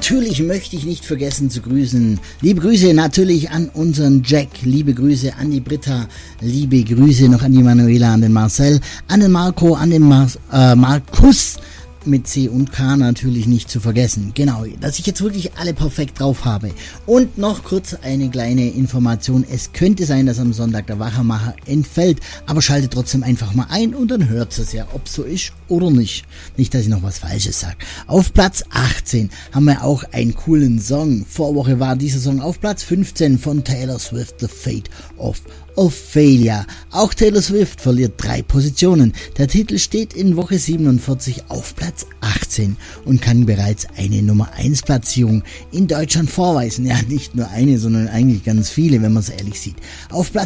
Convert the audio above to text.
natürlich möchte ich nicht vergessen zu grüßen. Liebe Grüße natürlich an unseren Jack, liebe Grüße an die Britta, liebe Grüße noch an die Manuela, an den Marcel, an den Marco, an den Markus, mit C und K natürlich nicht zu vergessen. Genau, dass ich jetzt wirklich alle perfekt drauf habe. Und noch kurz eine kleine Information. Es könnte sein, dass am Sonntag der Wachermacher entfällt, aber schaltet trotzdem einfach mal ein und dann hört es ja, ob so ist oder nicht. Nicht, dass ich noch was Falsches sage. Auf Platz 18 haben wir auch einen coolen Song. Vorwoche war dieser Song auf Platz 15 von Taylor Swift, The Fate of Ophelia. Auch Taylor Swift verliert 3 Positionen. Der Titel steht in Woche 47 auf Platz 18 und kann bereits eine Nummer 1 Platzierung in Deutschland vorweisen. Ja, nicht nur eine, sondern eigentlich ganz viele, wenn man es ehrlich sieht. Auf Platz